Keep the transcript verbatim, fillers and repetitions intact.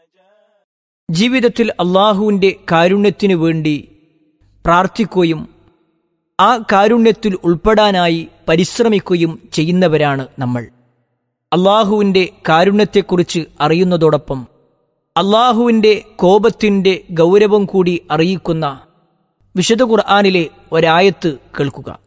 ജീവിതത്തിൽ അള്ളാഹുവിൻ്റെ കാരുണ്യത്തിനു വേണ്ടി പ്രാർത്ഥിക്കുകയും ആ കാരുണ്യത്തിൽ ഉൾപ്പെടാനായി പരിശ്രമിക്കുകയും ചെയ്യുന്നവരാണ് നമ്മൾ. അള്ളാഹുവിൻ്റെ കാരുണ്യത്തെക്കുറിച്ച് അറിയുന്നതോടൊപ്പം അള്ളാഹുവിൻ്റെ കോപത്തിൻ്റെ ഗൗരവം കൂടി അറിയിക്കുന്ന വിശുദ്ധ ഖുർആനിലെ ഒരായത്ത് കേൾക്കുക.